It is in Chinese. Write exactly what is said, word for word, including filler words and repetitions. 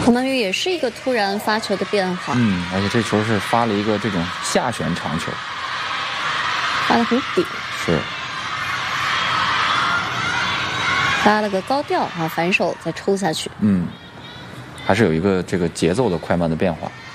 孔曼宇也是一个突然发球的变化， 嗯，而且这球是发了一个这种下旋长球， 发得很顶， 是发了个高调啊，反手再抽下去， 嗯，还是有一个这个节奏的快慢的变化。